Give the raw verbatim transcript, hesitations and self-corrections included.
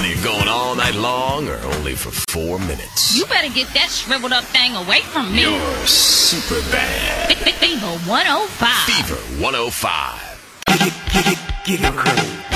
Whether you're going all night long or only for four minutes. You better get that shriveled up thing away from me. You're super bad. Fever one oh five. Fever one oh five. Get it, get it, get it, crew.